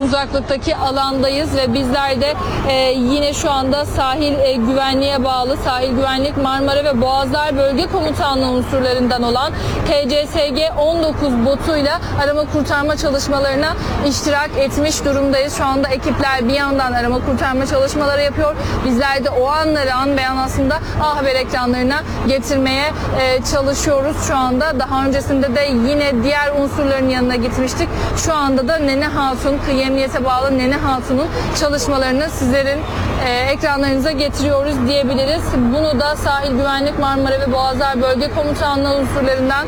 uzaklıktaki alandayız ve bizler de yine şu anda sahil güvenliğe bağlı Sahil Güvenlik Marmara ve Boğazlar Bölge Komutanlığı unsurlarından olan TCSG-19 botuyla arama kurtarma çalışmalarına iştirak etmiş durumdayız. Şu anda ekipler bir yandan arama kurtarma çalışmaları yapıyor. Bizler de o anları an beyan aslında A Haber ekranlarına getirmeye çalışıyoruz şu anda. Daha öncesinde de yine diğer unsurların yanına gitmiştik. Şu anda da Nene Hatun, Kıyı Emniyete bağlı Nene Hatun'un çalışmalarını sizlerin ekranlarınıza getiriyoruz diyebiliriz. Bunu da Sahil Güvenlik Marmara ve Boğazlar Bölge Komutanlığı unsurlarından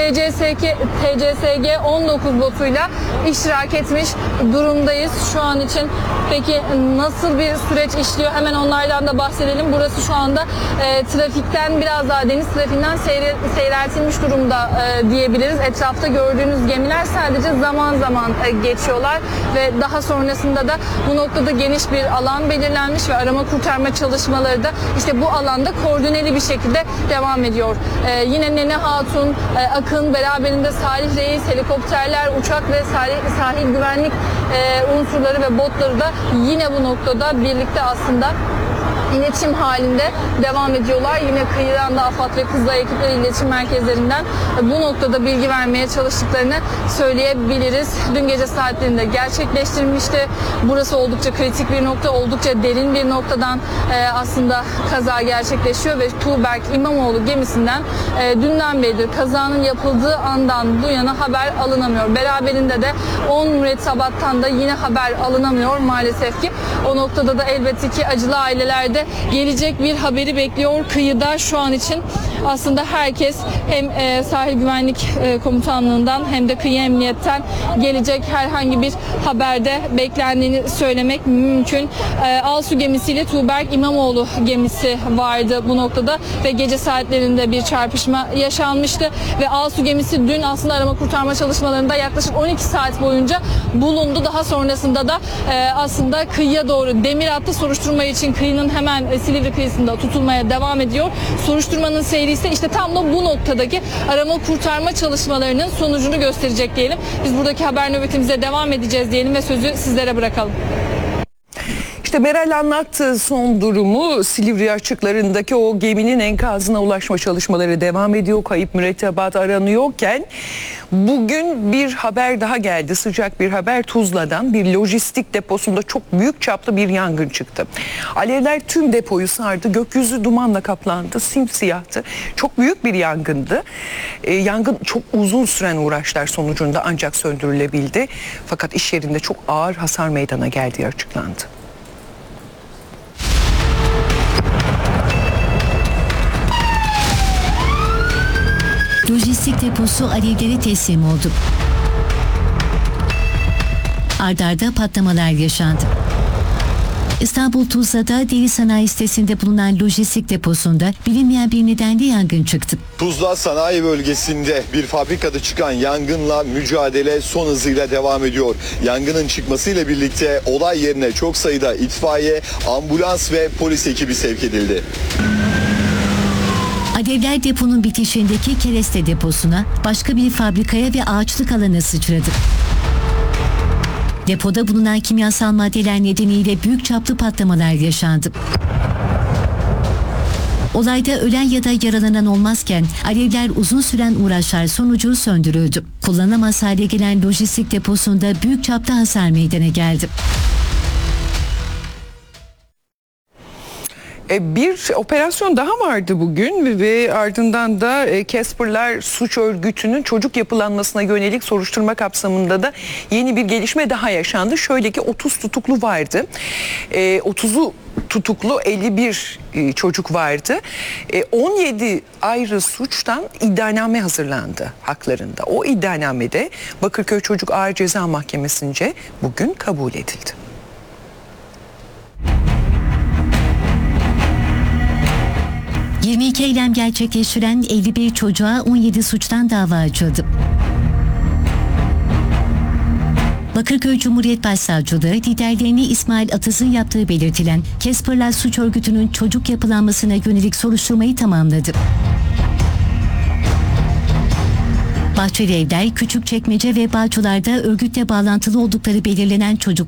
TCSG-19 botuyla iştirak etmiş durumdayız şu an için. Peki nasıl bir süreç işliyor? Hemen onlardan da bahsedelim. Burası şu anda trafikten biraz daha deniz trafiğinden seyreltilmiş durumda diyebiliriz. Etrafta gördüğünüz gemiler sadece zaman zaman geçiyorlar ve daha sonrasında da bu noktada geniş bir alan belirlenmiş ve arama kurtarma çalışmaları da işte bu alanda koordineli bir şekilde devam ediyor. Yine Nene Hatun, Akın, beraberinde Salih Reis, helikopterler, uçak ve sahil güvenlik unsurları ve botları da yine bu noktada birlikte aslında iletişim halinde devam ediyorlar. Yine kıyıdan da AFAD ve Kızılay ekipleri iletişim merkezlerinden bu noktada bilgi vermeye çalıştıklarını söyleyebiliriz. Dün gece saatlerinde gerçekleştirilmişti. Burası oldukça kritik bir nokta, oldukça derin bir noktadan aslında kaza gerçekleşiyor ve Tuğberk İmamoğlu gemisinden dünden beridir kazanın yapıldığı andan bu yana haber alınamıyor. Beraberinde de 10 mürettebattan da yine haber alınamıyor maalesef ki. O noktada da elbette ki acılı ailelerde gelecek bir haberi bekliyor. Kıyıda şu an için aslında herkes hem Sahil Güvenlik Komutanlığı'ndan hem de Kıyı Emniyet'ten gelecek herhangi bir haberde beklendiğini söylemek mümkün. Alsu gemisiyle Tuğberk İmamoğlu gemisi vardı bu noktada ve gece saatlerinde bir çarpışma yaşanmıştı ve Alsu gemisi dün aslında arama kurtarma çalışmalarında yaklaşık 12 saat boyunca bulundu. Daha sonrasında da aslında kıyıya doğru demir attı. Soruşturma için kıyının hemen Silivri kıyısında tutulmaya devam ediyor. Soruşturmanın seyri ise işte tam da bu noktadaki arama kurtarma çalışmalarının sonucunu gösterecek diyelim. Biz buradaki haber nöbetimize devam edeceğiz diyelim ve sözü sizlere bırakalım. İşte Meral anlattı son durumu. Silivri açıklarındaki o geminin enkazına ulaşma çalışmaları devam ediyor. Kayıp mürettebat aranıyorken bugün bir haber daha geldi. Sıcak bir haber. Tuzla'dan bir lojistik deposunda çok büyük çaplı bir yangın çıktı. Alevler tüm depoyu sardı. Gökyüzü dumanla kaplandı. Simsiyahtı. Çok büyük bir yangındı. Yangın çok uzun süren uğraşlar sonucunda ancak söndürülebildi. Fakat iş yerinde çok ağır hasar meydana geldiği açıklandı. Lojistik deposu alevlere teslim oldu. Ard arda patlamalar yaşandı. İstanbul Tuzla'da deri sanayi sitesinde bulunan lojistik deposunda bilinmeyen bir nedenle yangın çıktı. Tuzla sanayi bölgesinde bir fabrikada çıkan yangınla mücadele son hızıyla devam ediyor. Yangının çıkmasıyla birlikte olay yerine çok sayıda itfaiye, ambulans ve polis ekibi sevk edildi. Alevler deponun bitişindeki kereste deposuna, başka bir fabrikaya ve ağaçlık alana sıçradı. Depoda bulunan kimyasal maddeler nedeniyle büyük çaplı patlamalar yaşandı. Olayda ölen ya da yaralanan olmazken alevler uzun süren uğraşlar sonucu söndürüldü. Kullanılamaz hale gelen lojistik deposunda büyük çapta hasar meydana geldi. Bir operasyon daha vardı bugün ve ardından da Casper'lar suç örgütünün çocuk yapılanmasına yönelik soruşturma kapsamında da yeni bir gelişme daha yaşandı. Şöyle ki 30 tutuklu vardı. 30'u tutuklu 51 çocuk vardı. 17 ayrı suçtan iddianame hazırlandı haklarında. O iddianamede Bakırköy Çocuk Ağır Ceza Mahkemesi'nce bugün kabul edildi. 22 eylem gerçekleştiren 51 çocuğa 17 suçtan dava açıldı. Bakırköy Cumhuriyet Başsavcılığı liderlerini İsmail Atız'ın yaptığı belirtilen Casper'lar suç örgütünün çocuk yapılanmasına yönelik soruşturmayı tamamladı. Bahçelievler, Küçükçekmece ve Bağcılar'da örgütle bağlantılı oldukları belirlenen çocuk